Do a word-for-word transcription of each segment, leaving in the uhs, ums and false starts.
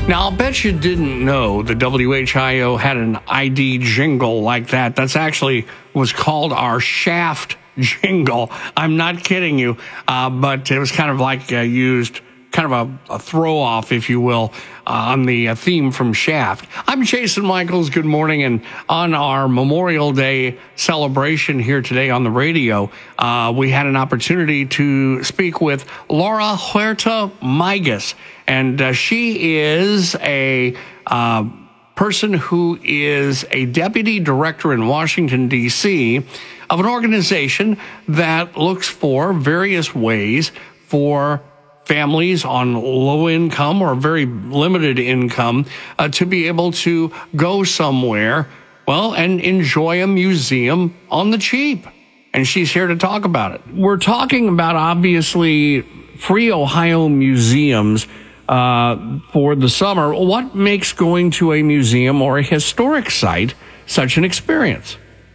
Now, I'll bet you didn't know the W H I O had an I D jingle like that. That's actually was called our Shaft jingle. I'm not kidding you, uh, but it was kind of like uh, used, kind of a, a throw-off, if you will, uh, on the uh, theme from Shaft. I'm Jason Michaels. Good morning. And on our Memorial Day celebration here today on the radio, uh, we had an opportunity to speak with Laura Huerta Migas. And uh, she is a uh, person who is a deputy director in Washington, D C of an organization that looks for various ways for families on low income or very limited income uh, to be able to go somewhere, well, and enjoy a museum on the cheap. And she's here to talk about it. We're talking about, obviously, free Ohio museums uh, for the summer. What makes going to a museum or a historic site such an experience?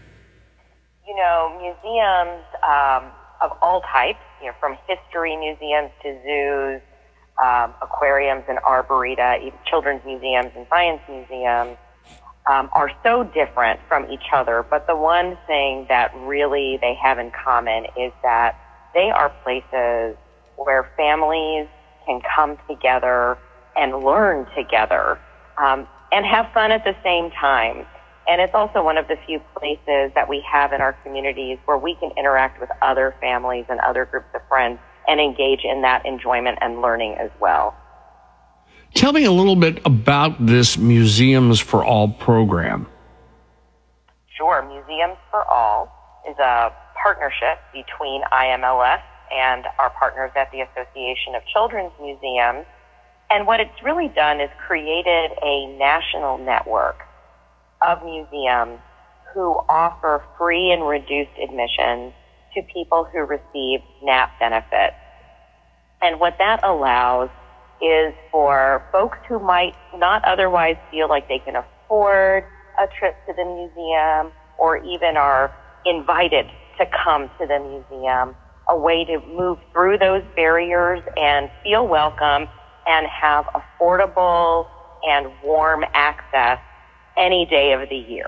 You know, museums um, of all types, you know, from history museums to zoos, um, aquariums and arboreta, even children's museums and science museums, um, are so different from each other. But the one thing that really they have in common is that they are places where families can come together and learn together, um, and have fun at the same time. And it's also one of the few places that we have in our communities where we can interact with other families and other groups of friends and engage in that enjoyment and learning as well. Tell me a little bit about this Museums for All program. Sure. Museums for All is a partnership between I M L S and our partners at the Association of Children's Museums. And what it's really done is created a national network of museums who offer free and reduced admissions to people who receive SNAP benefits. And what that allows is for folks who might not otherwise feel like they can afford a trip to the museum or even are invited to come to the museum, a way to move through those barriers and feel welcome and have affordable and warm access any day of the year.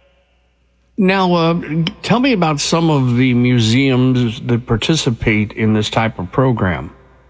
Now, uh, tell me about some of the museums that participate in this type of program.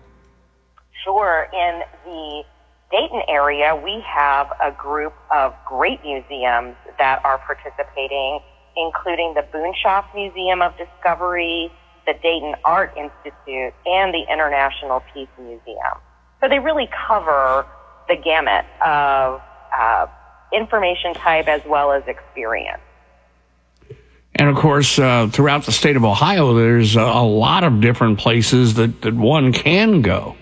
Sure. In the Dayton area, we have a group of great museums that are participating, including the Boonshoff Museum of Discovery, the Dayton Art Institute, and the International Peace Museum. So they really cover the gamut of uh, information type as well as experience. And, of course, uh, throughout the state of Ohio, there's a, a lot of different places that, that one can go.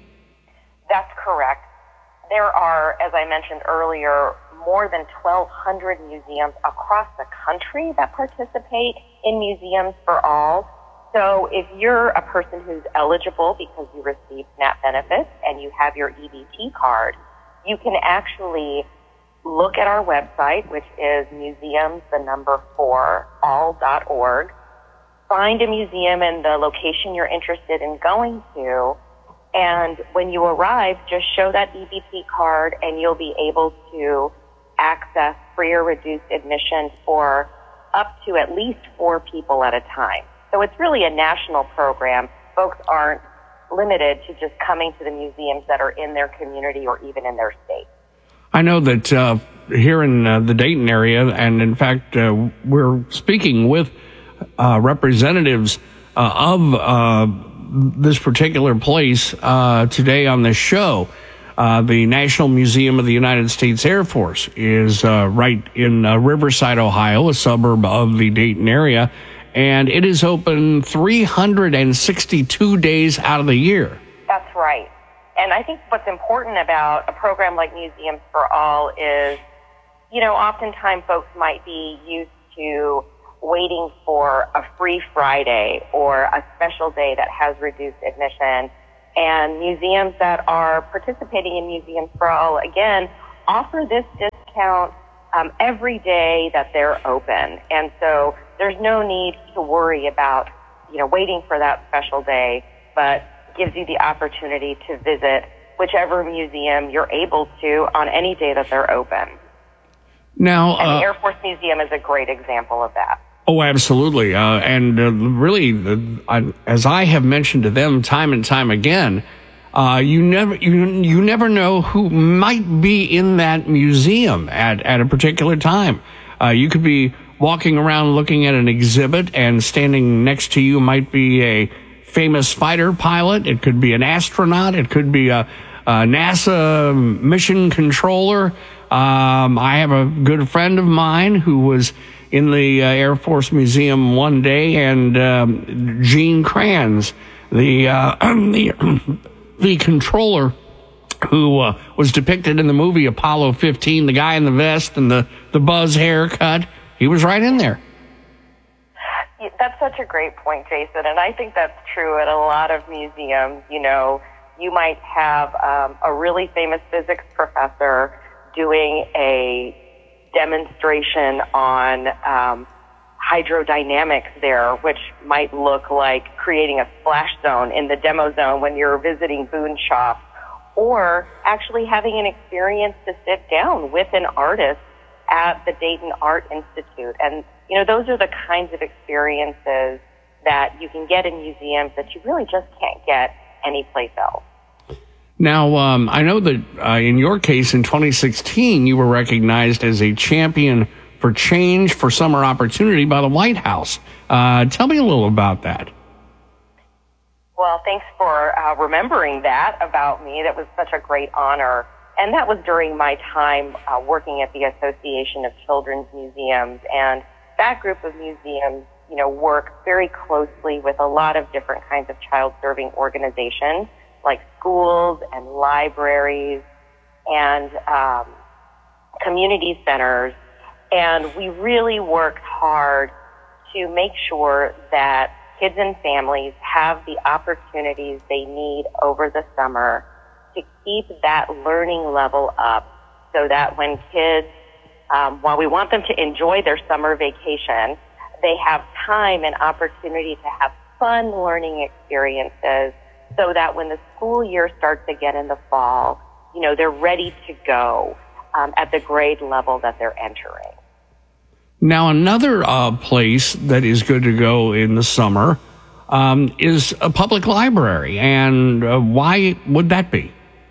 That's correct. There are, as I mentioned earlier, more than twelve hundred museums across the country that participate in Museums for All. So if you're a person who's eligible because you receive SNAP benefits and you have your E B T card, you can actually look at our website, which is museums, the number four, all dot org. Find a museum in the location you're interested in going to. And when you arrive, just show that E B T card and you'll be able to access free or reduced admission for up to at least four people at a time. So it's really a national program. Folks aren't limited to just coming to the museums that are in their community or even in their state. I know that uh, here in uh, the Dayton area, and in fact, uh, we're speaking with uh, representatives uh, of uh, this particular place uh, today on this show. Uh, the National Museum of the United States Air Force is uh, right in uh, Riverside, Ohio, a suburb of the Dayton area, and it is open three hundred sixty-two days out of the year. That's right. And I think what's important about a program like Museums for All is, you know, oftentimes folks might be used to waiting for a free Friday or a special day that has reduced admission. And museums that are participating in Museums for All, again, offer this discount um, every day that they're open. And so there's no need to worry about, you know, waiting for that special day, but gives you the opportunity to visit whichever museum you're able to on any day that they're open. Now, and uh, the Air Force Museum is a great example of that. Oh, absolutely. Uh, and uh, really, uh, I, as I have mentioned to them time and time again, uh, you never you, you never know who might be in that museum at, at a particular time. Uh, you could be walking around looking at an exhibit, and standing next to you might be a famous fighter pilot. It could be an astronaut. It could be a, a NASA mission controller. Um, I have a good friend of mine who was in the uh, Air Force Museum one day, and um, Gene Kranz, the uh, the the controller who uh, was depicted in the movie Apollo fifteen, the guy in the vest and the, the buzz haircut, he was right in there. That's such a great point, Jason, and I think that's true at a lot of museums. You know, you might have um, a really famous physics professor doing a demonstration on um, hydrodynamics there, which might look like creating a splash zone in the demo zone when you're visiting Boone Shop, or actually having an experience to sit down with an artist at the Dayton Art Institute. And, you know, those are the kinds of experiences that you can get in museums that you really just can't get anyplace else. Now, um, I know that uh, in your case, in twenty sixteen, you were recognized as a champion for change for summer opportunity by the White House. Uh, tell me a little about that. Well, thanks for uh, remembering that about me. That was such a great honor. And that was during my time uh, working at the Association of Children's Museums. And that group of museums, you know, work very closely with a lot of different kinds of child-serving organizations, like schools and libraries and um, community centers. And we really worked hard to make sure that kids and families have the opportunities they need over the summer to keep that learning level up, so that when kids, um, while we want them to enjoy their summer vacation, they have time and opportunity to have fun learning experiences, so that when the school year starts again in the fall, you know, they're ready to go um, at the grade level that they're entering. Now, another uh, place that is good to go in the summer um, is a public library. And uh, why would that be?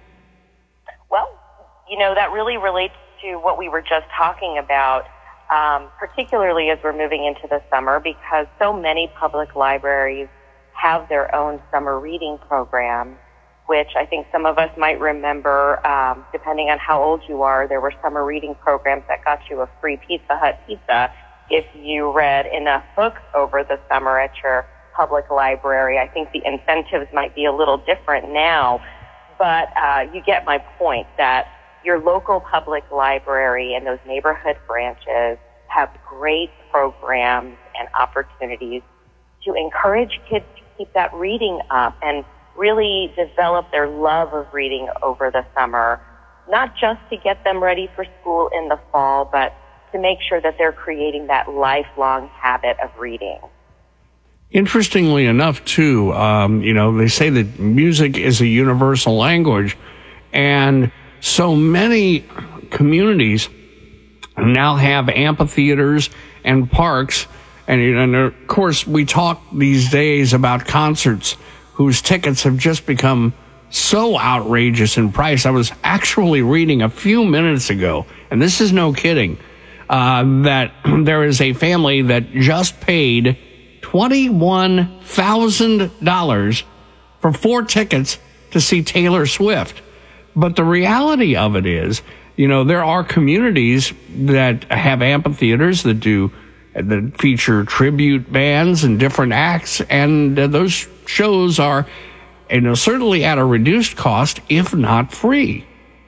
Well, you know, that really relates to what we were just talking about, um, particularly as we're moving into the summer, because so many public libraries have their own summer reading program, which I think some of us might remember, um, depending on how old you are. There were summer reading programs that got you a free Pizza Hut pizza if you read enough books over the summer at your public library. I think the incentives might be a little different now, but uh, you get my point that your local public library and those neighborhood branches have great programs and opportunities to encourage kids to keep that reading up and really develop their love of reading over the summer, not just to get them ready for school in the fall, but to make sure that they're creating that lifelong habit of reading. Interestingly enough, too, um, you know, they say that music is a universal language, and so many communities now have amphitheaters and parks, and, and of course, we talk these days about concerts whose tickets have just become so outrageous in price. I was actually reading a few minutes ago, and this is no kidding, uh, that there is a family that just paid twenty-one thousand dollars for four tickets to see Taylor Swift. But the reality of it is, you know, there are communities that have amphitheaters that do that feature tribute bands and different acts, and uh, those shows are, you know, certainly at a reduced cost, if not free.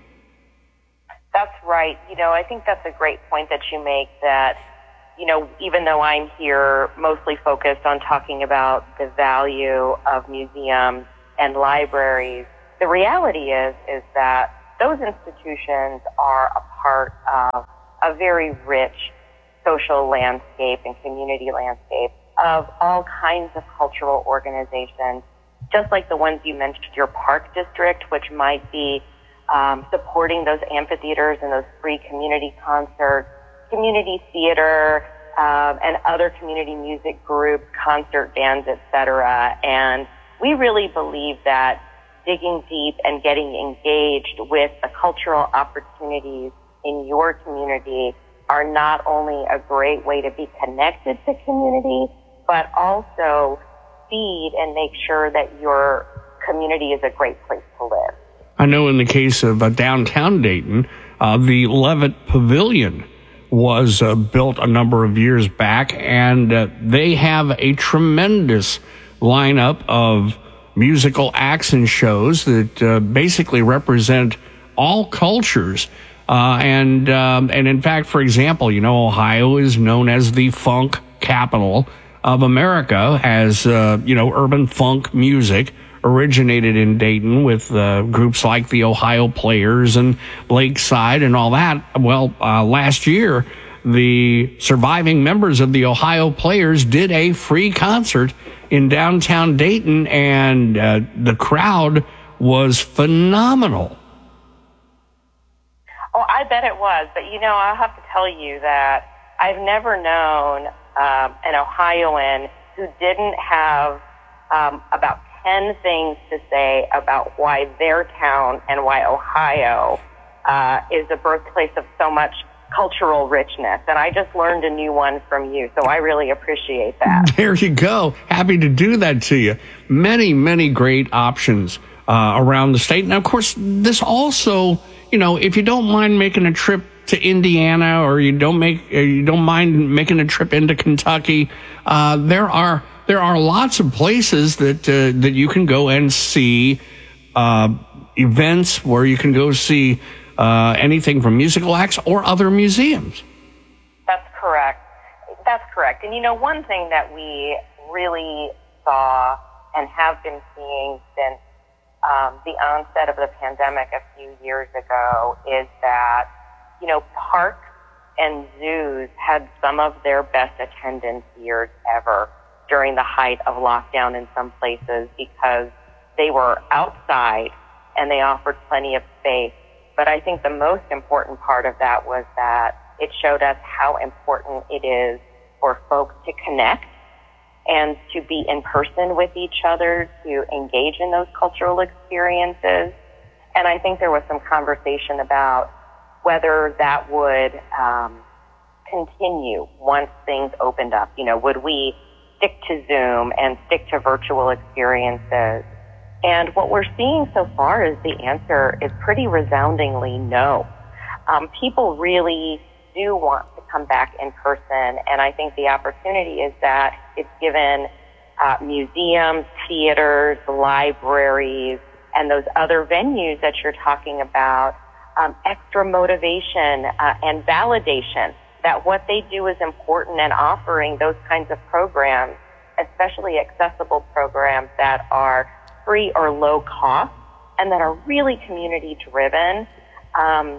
That's right. You know, I think that's a great point that you make, that, you know, even though I'm here mostly focused on talking about the value of museums and libraries, the reality is, is that those institutions are a part of a very rich social landscape and community landscape of all kinds of cultural organizations just like the ones you mentioned, your park district, which might be um, supporting those amphitheaters and those free community concerts, community theater, um, and other community music groups, concert bands, et cetera. And we really believe that digging deep and getting engaged with the cultural opportunities in your community are not only a great way to be connected to community, but also feed and make sure that your community is a great place to live. I know in the case of uh, downtown Dayton, uh, the Levitt Pavilion was uh, built a number of years back, and uh, they have a tremendous lineup of musical acts and shows that uh, basically represent all cultures. Uh, and um, and in fact, for example, you know, Ohio is known as the funk capital of America, as, uh, you know, urban funk music originated in Dayton with uh, groups like the Ohio Players and Lakeside and all that. Well, uh, last year, the surviving members of the Ohio Players did a free concert in downtown Dayton, and uh, the crowd was phenomenal. Oh, I bet it was. But, you know, I'll have to tell you that I've never known um, an Ohioan who didn't have um, about ten things to say about why their town and why Ohio uh, is the birthplace of so much cultural richness. And I just learned a new one from you, so I really appreciate that. There you go. Happy to do that to you. Many, many great options uh, around the state. And, of course, this also, you know, if you don't mind making a trip to Indiana, or you don't make uh, you don't mind making a trip into Kentucky, uh, there are there are lots of places that uh, that you can go and see uh, events where you can go see uh, anything from musical acts or other museums. That's correct. That's correct. And you know, one thing that we really saw and have been seeing since um, the onset of the pandemic a few years ago is that, you know, parks and zoos had some of their best attendance years ever during the height of lockdown in some places, because they were outside and they offered plenty of space. But I think the most important part of that was that it showed us how important it is for folks to connect and to be in person with each other, to engage in those cultural experiences. And I think there was some conversation about whether that would um, continue once things opened up. You know, would we stick to Zoom and stick to virtual experiences? And what we're seeing so far is the answer is pretty resoundingly no. Um, people really do want to come back in person, and I think the opportunity is that it's given uh, museums, theaters, libraries, and those other venues that you're talking about Um, extra motivation uh, and validation that what they do is important, and offering those kinds of programs, especially accessible programs that are free or low cost and that are really community driven, um,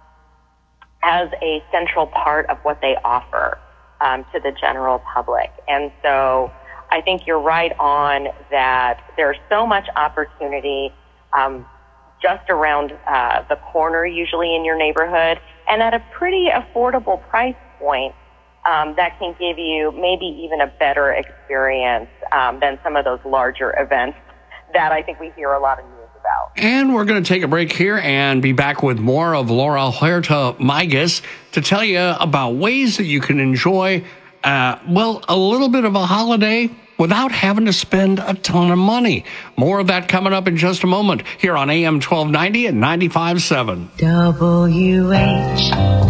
as a central part of what they offer um, to the general public. And so I think you're right on that there's so much opportunity um, just around uh, the corner, usually in your neighborhood, and at a pretty affordable price point um, that can give you maybe even a better experience um, than some of those larger events that I think we hear a lot of news about. And we're going to take a break here and be back with more of Laura Huerta Migas to tell you about ways that you can enjoy, uh, well, a little bit of a holiday without having to spend a ton of money. More of that coming up in just a moment here on A M twelve ninety and ninety-five point seven. W H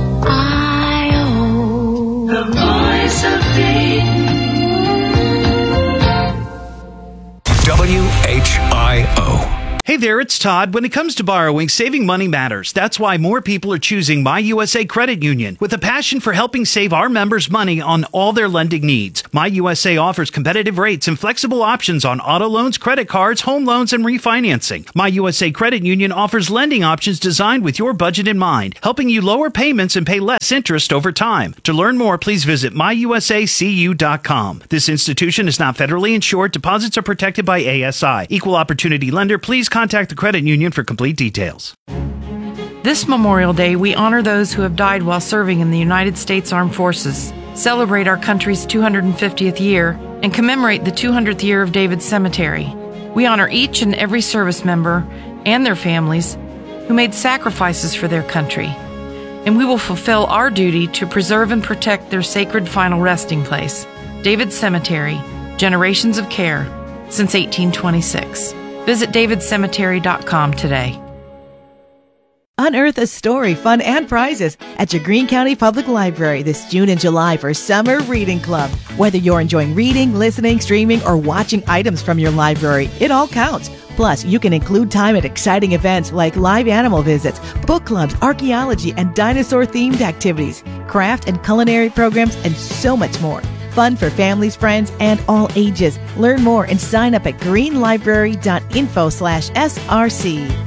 I O, the voice of Dayton. W H I O, Hey there, it's Todd. When it comes to borrowing, saving money matters. That's why more people are choosing My U S A Credit Union. With a passion for helping save our members money on all their lending needs, My U S A offers competitive rates and flexible options on auto loans, credit cards, home loans, and refinancing. My U S A Credit Union offers lending options designed with your budget in mind, helping you lower payments and pay less interest over time. To learn more, please visit my u s a c u dot com. This institution is not federally insured. Deposits are protected by A S I. Equal opportunity lender. Please contact the credit union for complete details. This Memorial Day, we honor those who have died while serving in the United States Armed Forces, celebrate our country's two hundred fiftieth year, and commemorate the two hundredth year of David Cemetery. We honor each and every service member and their families who made sacrifices for their country, and we will fulfill our duty to preserve and protect their sacred final resting place, David Cemetery, generations of care since eighteen twenty-six. Visit david cemetery dot com today. Unearth a story, fun, and prizes at your Greene County Public Library this June and July for Summer Reading Club. Whether you're enjoying reading, listening, streaming, or watching items from your library, it all counts. Plus, you can include time at exciting events like live animal visits, book clubs, archaeology, and dinosaur-themed activities, craft and culinary programs, and so much more. Fun for families, friends, and all ages. Learn more and sign up at greenlibrary.info slash SRC.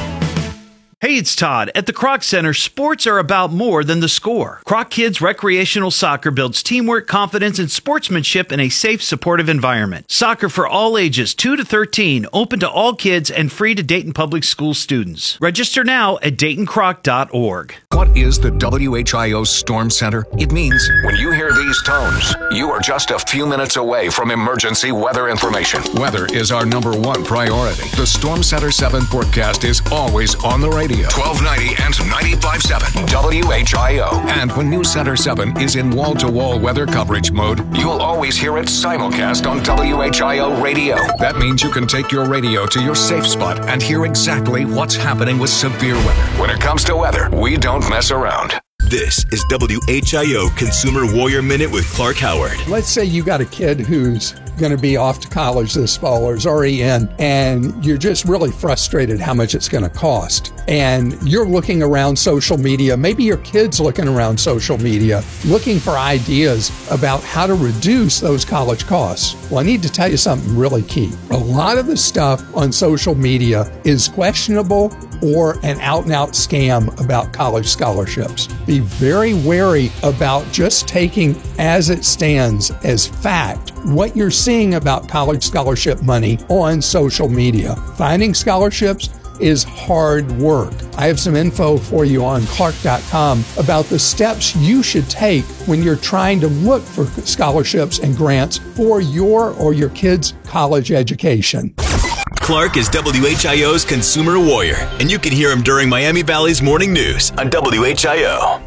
Hey, it's Todd. At the Kroc Center, sports are about more than the score. Kroc Kids Recreational Soccer builds teamwork, confidence, and sportsmanship in a safe, supportive environment. Soccer for all ages, two to thirteen, open to all kids and free to Dayton Public School students. Register now at dayton croc dot org. What is the W H I O Storm Center? It means when you hear these tones, you are just a few minutes away from emergency weather information. Weather is our number one priority. The Storm Center seven forecast is always on the radio. twelve ninety and ninety-five point seven W H I O. And when News Center seven is in wall-to-wall weather coverage mode, you'll always hear it simulcast on W H I O radio. That means you can take your radio to your safe spot and hear exactly what's happening with severe weather. When it comes to weather, we don't mess around. This is W H I O Consumer Warrior Minute with Clark Howard. Let's say you got a kid who's going to be off to college this fall or is already in, and you're just really frustrated how much it's going to cost. And you're looking around social media, maybe your kid's looking around social media, looking for ideas about how to reduce those college costs. Well, I need to tell you something really key. A lot of the stuff on social media is questionable or an out-and-out scam about college scholarships. Be very wary about just taking as it stands as fact what you're seeing about college scholarship money on social media. Finding scholarships is hard work. I have some info for you on clark dot com about the steps you should take when you're trying to look for scholarships and grants for your or your kids' college education. Clark is W H I O's Consumer Warrior, and you can hear him during Miami Valley's Morning News on W H I O.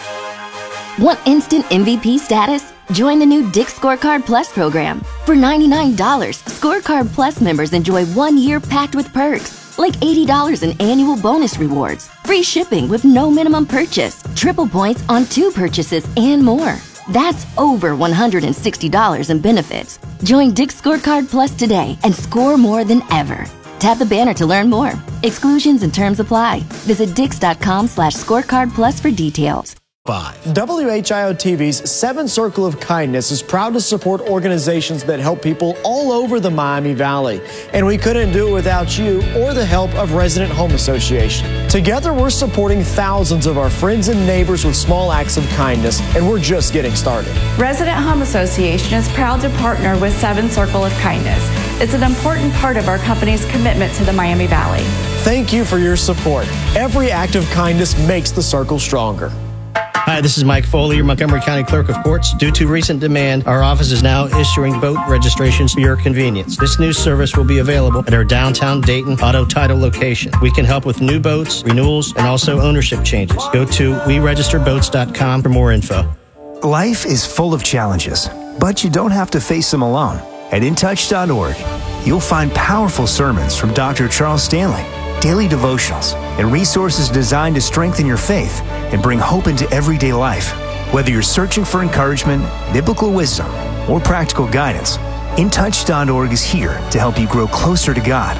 Want instant M V P status? Join the new Dick's Scorecard Plus program. For ninety-nine dollars, Scorecard Plus members enjoy one year packed with perks, like eighty dollars in annual bonus rewards, free shipping with no minimum purchase, triple points on two purchases, and more. That's over one hundred sixty dollars in benefits. Join Dick's Scorecard Plus today and score more than ever. Tap the banner to learn more. Exclusions and terms apply. Visit dix.com slash scorecard plus for details. Five. W H I O T V's Seven Circle of Kindness is proud to support organizations that help people all over the Miami Valley. And we couldn't do it without you or the help of Resident Home Association. Together, we're supporting thousands of our friends and neighbors with small acts of kindness, and we're just getting started. Resident Home Association is proud to partner with Seven Circle of Kindness. It's an important part of our company's commitment to the Miami Valley. Thank you for your support. Every act of kindness makes the circle stronger. Hi, this is Mike Foley, your Montgomery County Clerk of Courts. Due to recent demand, our office is now issuing boat registrations for your convenience. This new service will be available at our downtown Dayton auto title location. We can help with new boats, renewals, and also ownership changes. Go to we register boats dot com for more info. Life is full of challenges, but you don't have to face them alone. At in touch dot org, you'll find powerful sermons from Doctor Charles Stanley, daily devotionals, and resources designed to strengthen your faith and bring hope into everyday life. Whether you're searching for encouragement, biblical wisdom, or practical guidance, in touch dot org is here to help you grow closer to God.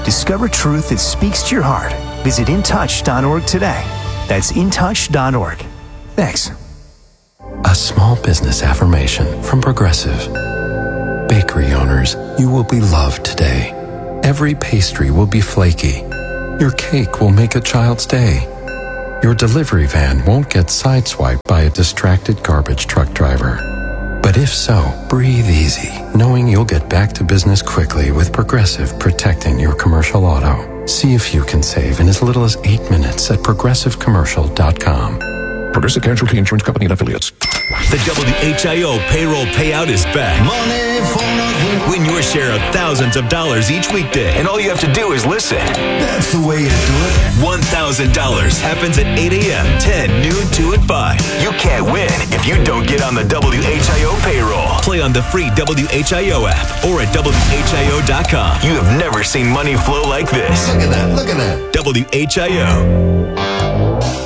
Discover truth that speaks to your heart. Visit in touch dot org today. That's in touch dot org. Thanks. A small business affirmation from Progressive. Bakery owners, you will be loved today. Every pastry will be flaky. Your cake will make a child's day. Your delivery van won't get sideswiped by a distracted garbage truck driver. But if so, breathe easy, knowing you'll get back to business quickly with Progressive protecting your commercial auto. See if you can save in as little as eight minutes at progressive commercial dot com. Progressive Casualty Insurance Company and Affiliates. The W H I O payroll payout is back. Money for nothing. Win your share of thousands of dollars each weekday. And all you have to do is listen. That's the way you do it. one thousand dollars happens at eight a.m., ten, noon, two, and five. You can't win if you don't get on the W H I O payroll. Play on the free W H I O app or at W H I O dot com. You have never seen money flow like this. Look at that, look at that. W H I O.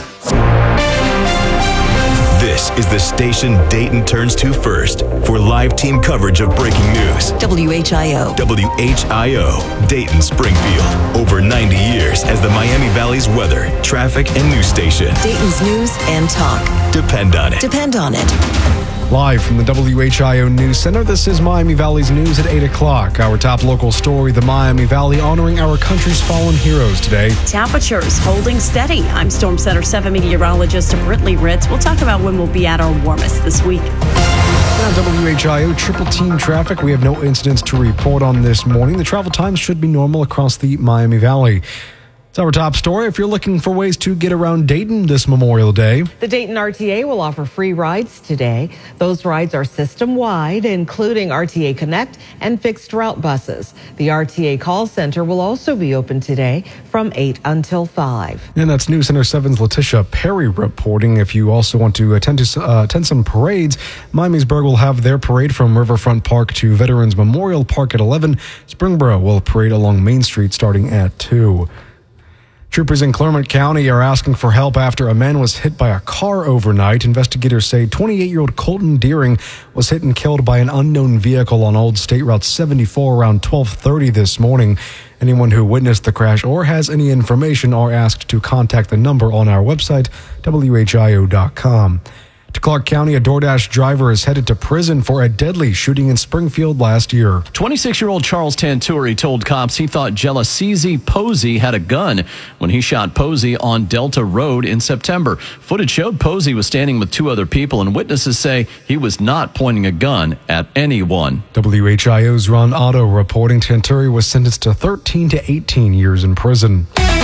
This is the station Dayton turns to first for live team coverage of breaking news. W H I O. W H I O, Dayton Springfield. Over ninety years as the Miami Valley's weather, traffic, and news station. Dayton's news and talk. Depend on it. Depend on it. Live from the W H I O News Center, this is Miami Valley's news at eight o'clock. Our top local story, the Miami Valley honoring our country's fallen heroes today. Temperatures holding steady. I'm Storm Center seven meteorologist Brittany Ritz. We'll talk about when we'll be at our warmest this week. Now, W H I O triple team traffic. We have no incidents to report on this morning. The travel times should be normal across the Miami Valley. It's our top story. If you're looking for ways to get around Dayton this Memorial Day. The Dayton R T A will offer free rides today. Those rides are system-wide, including R T A Connect and fixed route buses. The R T A call center will also be open today from eight until five. And that's News Center seven's Letitia Perry reporting. If you also want to attend to uh, attend some parades, Miamisburg will have their parade from Riverfront Park to Veterans Memorial Park at eleven. Springboro will parade along Main Street starting at two. Troopers in Clermont County are asking for help after a man was hit by a car overnight. Investigators say twenty-eight-year-old Colton Deering was hit and killed by an unknown vehicle on Old State Route seventy-four around twelve thirty this morning. Anyone who witnessed the crash or has any information are asked to contact the number on our website, W H I O dot com. To Clark County, a DoorDash driver is headed to prison for a deadly shooting in Springfield last year. twenty-six-year-old Charles Tanturi told cops he thought Jelasese Posey had a gun when he shot Posey on Delta Road in September. Footage showed Posey was standing with two other people, and witnesses say he was not pointing a gun at anyone. W H I O's Ron Otto reporting Tanturi was sentenced to thirteen to eighteen years in prison.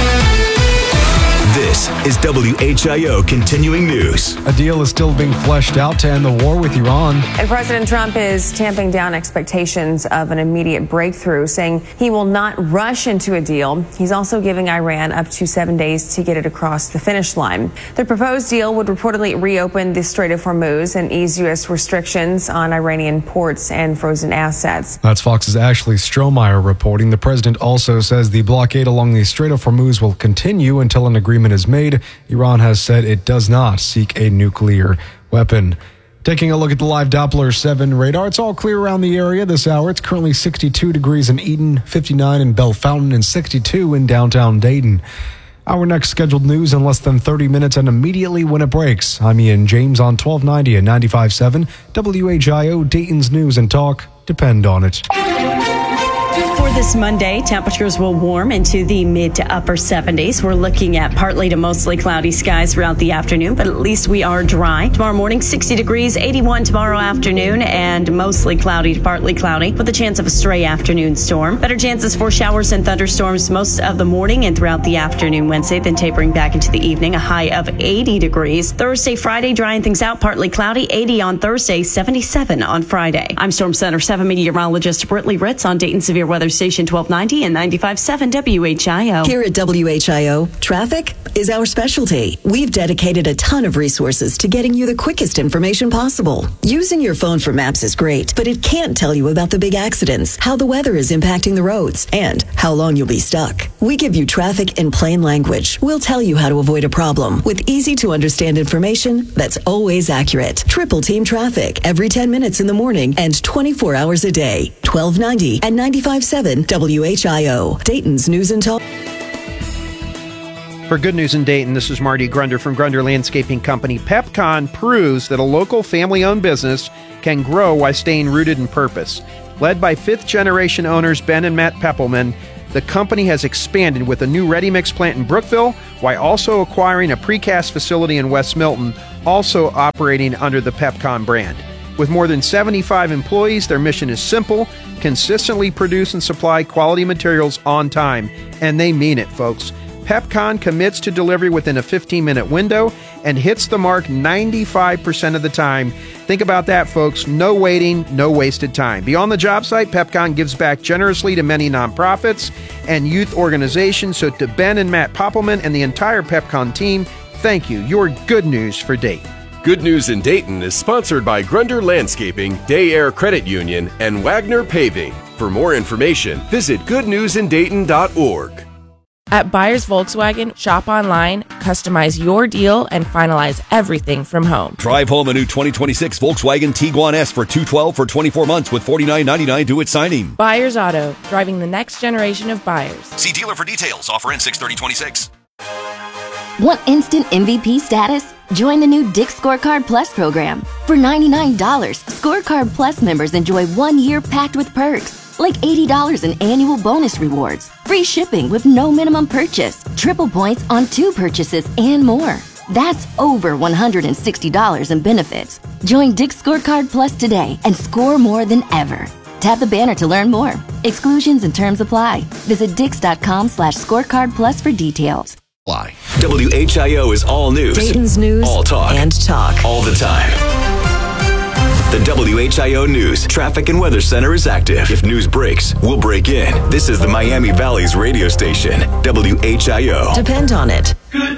This is W H I O Continuing News. A deal is still being fleshed out to end the war with Iran. And President Trump is tamping down expectations of an immediate breakthrough, saying he will not rush into a deal. He's also giving Iran up to seven days to get it across the finish line. The proposed deal would reportedly reopen the Strait of Hormuz and ease U S restrictions on Iranian ports and frozen assets. That's Fox's Ashley Strohmeyer reporting. The president also says the blockade along the Strait of Hormuz will continue until an agreement is made. Iran has said it does not seek a nuclear weapon. Taking a look at the live Doppler seven radar, it's all clear around the area this hour. It's currently sixty-two degrees in Eden, fifty-nine in Bellefontaine, and sixty-two in downtown Dayton. Our next scheduled news in less than thirty minutes and immediately when it breaks. I'm Ian James on twelve ninety and ninety-five point seven. W H I O, Dayton's News and Talk. Depend on it. For this Monday, temperatures will warm into the mid to upper seventies. We're looking at partly to mostly cloudy skies throughout the afternoon, but at least we are dry. Tomorrow morning, sixty degrees, eighty-one tomorrow afternoon, and mostly cloudy to partly cloudy with a chance of a stray afternoon storm. Better chances for showers and thunderstorms most of the morning and throughout the afternoon Wednesday, then tapering back into the evening, a high of eighty degrees. Thursday, Friday, drying things out, partly cloudy, eighty on Thursday, seventy-seven on Friday. I'm Storm Center seven meteorologist Brittany Ritz on Dayton Severe Weather Station twelve ninety and ninety-five point seven W H I O. Here at W H I O, traffic is our specialty. We've dedicated a ton of resources to getting you the quickest information possible. Using your phone for maps is great, but it can't tell you about the big accidents, how the weather is impacting the roads, and how long you'll be stuck. We give you traffic in plain language. We'll tell you how to avoid a problem with easy to understand information that's always accurate. Triple Team Traffic every ten minutes in the morning and twenty-four hours a day. twelve ninety and ninety-five five seven W H I O, Dayton's News and Talk. For Good News in Dayton, this is Marty Grunder from Grunder Landscaping Company. PepCon proves that a local family-owned business can grow while staying rooted in purpose. Led by fifth-generation owners Ben and Matt Peppelman, the company has expanded with a new ready-mix plant in Brookville while also acquiring a precast facility in West Milton, also operating under the PepCon brand. With more than seventy-five employees, their mission is simple: consistently produce and supply quality materials on time. And they mean it, folks. PepCon commits to delivery within a fifteen-minute window and hits the mark ninety-five percent of the time. Think about that, folks. No waiting, no wasted time. Beyond the job site, PepCon gives back generously to many nonprofits and youth organizations. So to Ben and Matt Poppelman and the entire PepCon team, thank you. You're good news for Dayton. Good News in Dayton is sponsored by Grunder Landscaping, Day Air Credit Union, and Wagner Paving. For more information, visit good news in dayton dot org. At Buyers Volkswagen, shop online, customize your deal, and finalize everything from home. Drive home a new twenty twenty-six Volkswagen Tiguan S for two hundred twelve dollars for twenty-four months with forty-nine ninety-nine due at signing. Buyers Auto, driving the next generation of buyers. See dealer for details. Offer ends six thirty twenty-six. Want instant M V P status? Join the new Dick's Scorecard Plus program. For ninety-nine dollars, Scorecard Plus members enjoy one year packed with perks, like eighty dollars in annual bonus rewards, free shipping with no minimum purchase, triple points on two purchases, and more. That's over one hundred sixty dollars in benefits. Join Dick's Scorecard Plus today and score more than ever. Tap the banner to learn more. Exclusions and terms apply. Visit dix.com slash scorecard plus for details. W H I O is all news. Dayton's news all talk. and talk. All the time. The W H I O News Traffic and Weather Center is active. If news breaks, we'll break in. This is the Miami Valley's radio station, W H I O. Depend on it.